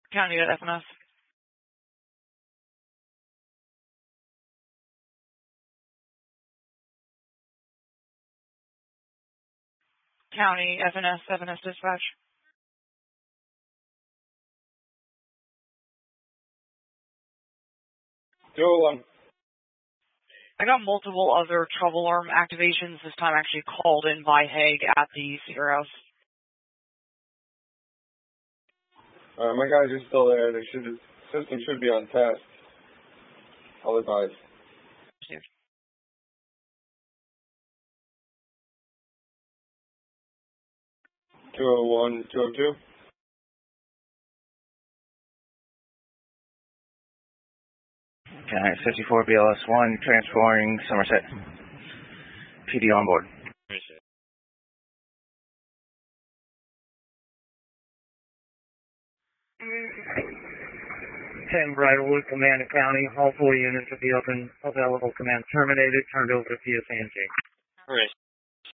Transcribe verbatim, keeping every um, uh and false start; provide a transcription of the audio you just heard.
County at F N S. County, F N S, F N S dispatch. two oh one. I got multiple other trouble alarm activations, this time actually called in by Haig at the Cedar House. Uh, my guys are still there. They should, the system should be on test. I'll advise. Received. two oh one, two oh two. Okay, fifty-four B L S one, transferring Somerset. P D on board. ten Bridlewood, Command and County. All four units will be open, available. Command terminated. Turned over to P S A and J. Right.